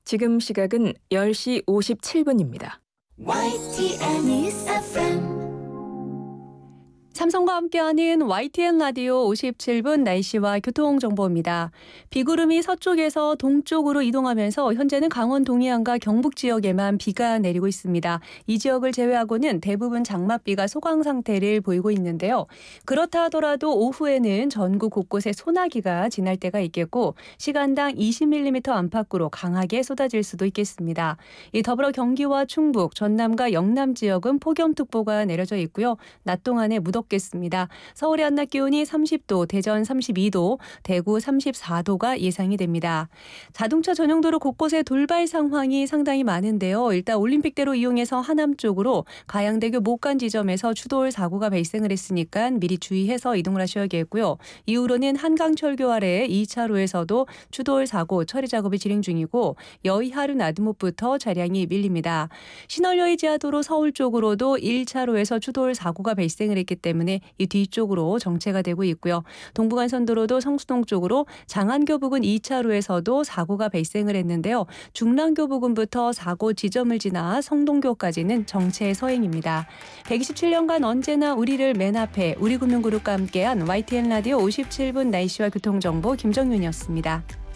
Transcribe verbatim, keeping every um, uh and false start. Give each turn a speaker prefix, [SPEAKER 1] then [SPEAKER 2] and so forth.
[SPEAKER 1] 지금 시각은 열 시 오십칠 분입니다.
[SPEAKER 2] 와이티엔 News 에프엠
[SPEAKER 3] 삼성과 함께하는 와이티엔 라디오 오십칠 분 날씨와 교통정보입니다. 비구름이 서쪽에서 동쪽으로 이동하면서 현재는 강원 동해안과 경북 지역에만 비가 내리고 있습니다. 이 지역을 제외하고는 대부분 장맛비가 소강 상태를 보이고 있는데요. 그렇다 하더라도 오후에는 전국 곳곳에 소나기가 지날 때가 있겠고 시간당 이십 밀리미터 안팎으로 강하게 쏟아질 수도 있겠습니다. 이 더불어 경기와 충북, 전남과 영남 지역은 폭염특보가 내려져 있고요. 낮 동안에 무덥 겠습니다. 서울의 한낮 기온이 삼십 도, 대전 삼십이 도, 대구 삼십사 도가 예상이 됩니다. 자동차 전용도로 곳곳에 돌발 상황이 상당히 많은데요. 일단 올림픽대로 이용해서 하남 쪽으로 가양대교 못 간 지점에서 추돌 사고가 발생을 했으니까 미리 주의해서 이동을 하셔야겠고요. 이후로는 한강철교 아래 이 차로에서도 추돌 사고 처리 작업이 진행 중이고 여의하류 나들목부터 차량이 밀립니다. 신월여의 지하도로 서울 쪽으로도 일 차로에서 추돌 사고가 발생을 했기 때문에 때문에 이 뒤쪽으로 정체가 되고 있고요. 동부간선도로도 성수동 쪽으로 장안교 부근 이 차로에서도 사고가 발생을 했는데요. 중랑교 부근부터 사고 지점을 지나 성동교까지는 정체 서행입니다. 백이십칠 년간 언제나 우리를 맨 앞에 우리금융그룹과 함께한 와이티엔 라디오 오십칠 분 날씨와 교통정보 김정윤이었습니다.